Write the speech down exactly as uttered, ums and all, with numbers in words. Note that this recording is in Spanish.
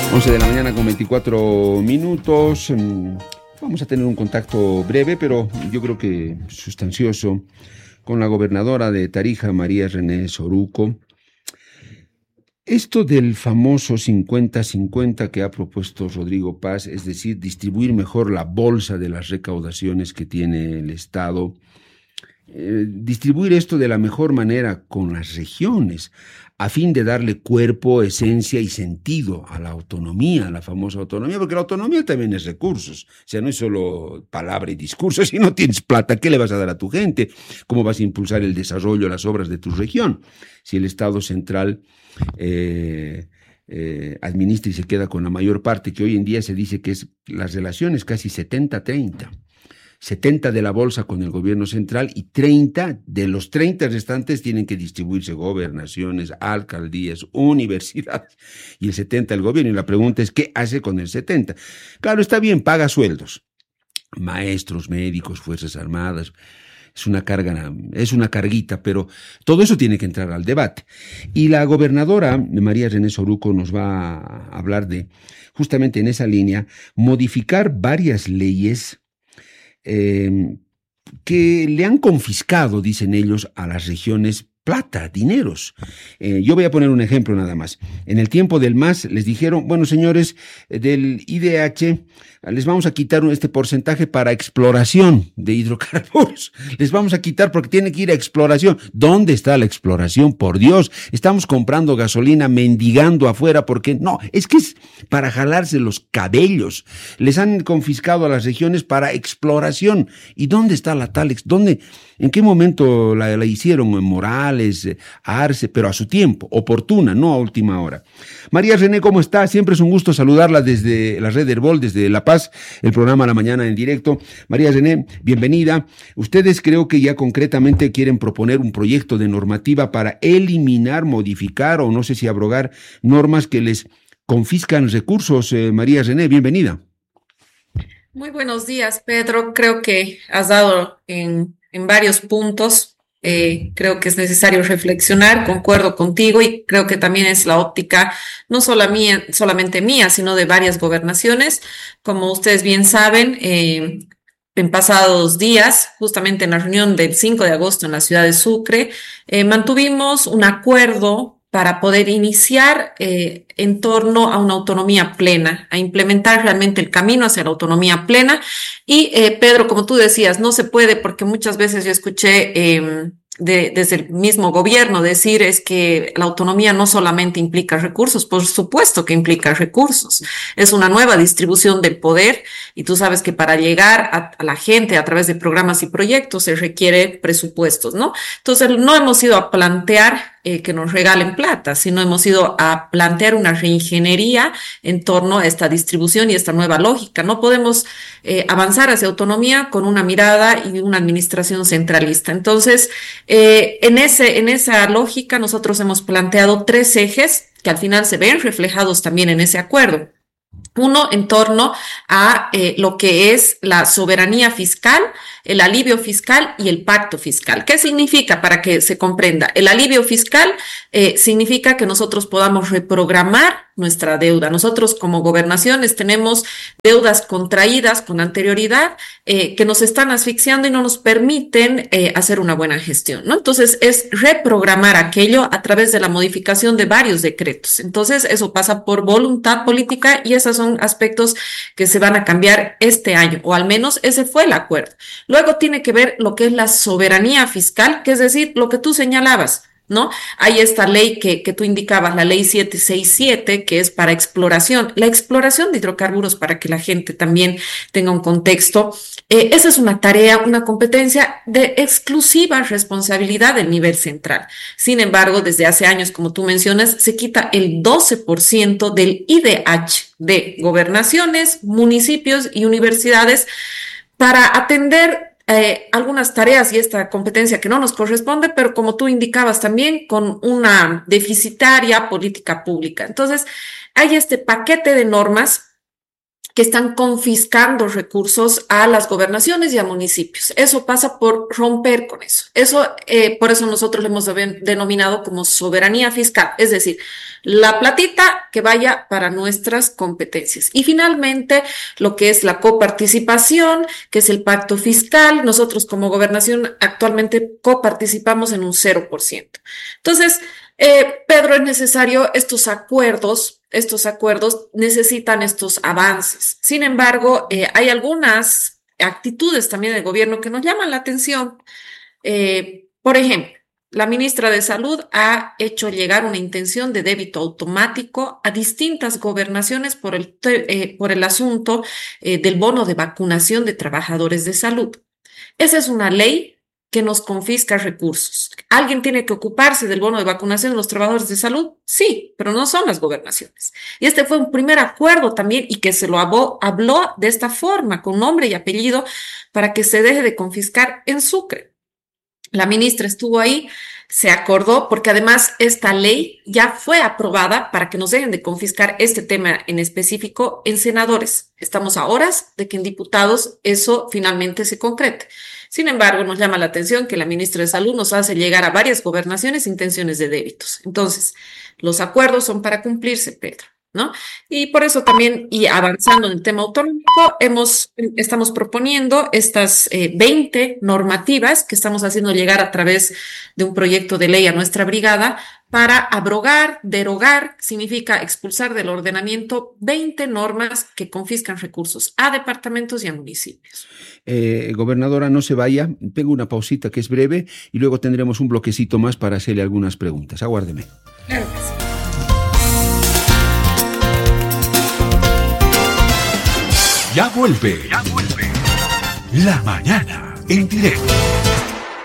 once de la mañana con veinticuatro minutos. Vamos a tener un contacto breve, pero yo creo que sustancioso, con la gobernadora de Tarija, María René Soruco. Esto del famoso cincuenta cincuenta que ha propuesto Rodrigo Paz, es decir, distribuir mejor la bolsa de las recaudaciones que tiene el Estado, eh, distribuir esto de la mejor manera con las regiones, a fin de darle cuerpo, esencia y sentido a la autonomía, a la famosa autonomía, porque la autonomía también es recursos, o sea, no es solo palabra y discurso. Si no tienes plata, ¿qué le vas a dar a tu gente? ¿Cómo vas a impulsar el desarrollo, las obras de tu región? Si el Estado central eh, eh, administra y se queda con la mayor parte, que hoy en día se dice que es las relaciones casi setenta treinta. setenta de la bolsa con el gobierno central y treinta de los treinta restantes tienen que distribuirse gobernaciones, alcaldías, universidades, y el setenta el gobierno. Y la pregunta es, ¿qué hace con el setenta? Claro, está bien, paga sueldos, maestros, médicos, fuerzas armadas, es una carga, es una carguita, pero todo eso tiene que entrar al debate. Y la gobernadora María René Soruco nos va a hablar de, justamente en esa línea, modificar varias leyes Eh, que le han confiscado, dicen ellos, a las regiones plata, dineros. Eh, yo voy a poner un ejemplo nada más. En el tiempo del M A S les dijeron, bueno, señores, del I D H, les vamos a quitar este porcentaje para exploración de hidrocarburos. Les vamos a quitar porque tienen que ir a exploración. ¿Dónde está la exploración? Por Dios, estamos comprando gasolina, mendigando afuera, porque no, es que es para jalarse los cabellos. Les han confiscado a las regiones para exploración. ¿Y dónde está la tal? ¿Dónde? ¿En qué momento la, la hicieron? En Morales, Arce, pero a su tiempo, oportuna, no a última hora. María René, ¿cómo está? Siempre es un gusto saludarla desde la red Herbol, desde La Paz, el programa La Mañana en directo. María René, bienvenida. Ustedes creo que ya concretamente quieren proponer un proyecto de normativa para eliminar, modificar o no sé si abrogar normas que les confiscan recursos. Eh, María René, bienvenida. Muy buenos días, Pedro. Creo que has dado en, en varios puntos. Eh, creo que es necesario reflexionar, concuerdo contigo, y creo que también es la óptica no solo mía, solamente mía, sino de varias gobernaciones. Como ustedes bien saben, eh, en pasados días, justamente en la reunión del cinco de agosto en la ciudad de Sucre, eh, mantuvimos un acuerdo para poder iniciar eh, en torno a una autonomía plena, a implementar realmente el camino hacia la autonomía plena. Y eh, Pedro, como tú decías, no se puede, porque muchas veces yo escuché eh, de, desde el mismo gobierno decir es que la autonomía no solamente implica recursos. Por supuesto que implica recursos, es una nueva distribución del poder, y tú sabes que para llegar a, a la gente a través de programas y proyectos se requiere presupuestos, ¿no? Entonces no hemos ido a plantear Eh, que nos regalen plata, sino hemos ido a plantear una reingeniería en torno a esta distribución y esta nueva lógica. No podemos eh, avanzar hacia autonomía con una mirada y una administración centralista. Entonces, eh, en ese, en esa lógica nosotros hemos planteado tres ejes que al final se ven reflejados también en ese acuerdo. Uno, en torno a eh, lo que es la soberanía fiscal, el alivio fiscal y el pacto fiscal. ¿Qué significa? Para que se comprenda. El alivio fiscal eh, significa que nosotros podamos reprogramar nuestra deuda. Nosotros como gobernaciones tenemos deudas contraídas con anterioridad eh, que nos están asfixiando y no nos permiten eh, hacer una buena gestión, ¿no? Entonces es reprogramar aquello a través de la modificación de varios decretos. Entonces eso pasa por voluntad política, y esos son aspectos que se van a cambiar este año, o al menos ese fue el acuerdo. Luego tiene que ver lo que es la soberanía fiscal, que es decir, lo que tú señalabas, ¿no? Hay esta ley que, que tú indicabas, la ley setecientos sesenta y siete, que es para exploración, la exploración de hidrocarburos, para que la gente también tenga un contexto. Eh, esa es una tarea, una competencia de exclusiva responsabilidad del nivel central. Sin embargo, desde hace años, como tú mencionas, se quita el doce por ciento del I D H de gobernaciones, municipios y universidades para atender Eh, algunas tareas y esta competencia que no nos corresponde, pero como tú indicabas también, con una deficitaria política pública. Entonces, hay este paquete de normas que están confiscando recursos a las gobernaciones y a municipios. Eso pasa por romper con eso. Eso, eh, por eso nosotros lo hemos denominado como soberanía fiscal, es decir, la platita que vaya para nuestras competencias. Y finalmente, lo que es la coparticipación, que es el pacto fiscal. Nosotros como gobernación actualmente coparticipamos en un cero por ciento. Entonces, eh, Pedro, es necesario estos acuerdos. Estos acuerdos necesitan estos avances. Sin embargo, eh, hay algunas actitudes también del gobierno que nos llaman la atención. Eh, por ejemplo, la ministra de Salud ha hecho llegar una intención de débito automático a distintas gobernaciones por el, eh, por el asunto eh, del bono de vacunación de trabajadores de salud. Esa es una ley que nos confisca recursos. ¿Alguien tiene que ocuparse del bono de vacunación de los trabajadores de salud? Sí, pero no son las gobernaciones. Y este fue un primer acuerdo también y que se lo habló, habló de esta forma, con nombre y apellido, para que se deje de confiscar en Sucre. La ministra estuvo ahí, se acordó, porque además esta ley ya fue aprobada para que nos dejen de confiscar este tema en específico en senadores. Estamos a horas de que en diputados eso finalmente se concrete. Sin embargo, nos llama la atención que la ministra de Salud nos hace llegar a varias gobernaciones intenciones de débitos. Entonces, los acuerdos son para cumplirse, Pedro, ¿no? Y por eso también, y avanzando en el tema autonómico, hemos, estamos proponiendo estas eh, veinte normativas que estamos haciendo llegar a través de un proyecto de ley a nuestra brigada para abrogar, derogar, significa expulsar del ordenamiento veinte normas que confiscan recursos a departamentos y a municipios. Eh, gobernadora, no se vaya, tengo una pausita que es breve y luego tendremos un bloquecito más para hacerle algunas preguntas. Aguárdeme. Claro que sí. Ya vuelve, ya vuelve. La mañana en directo.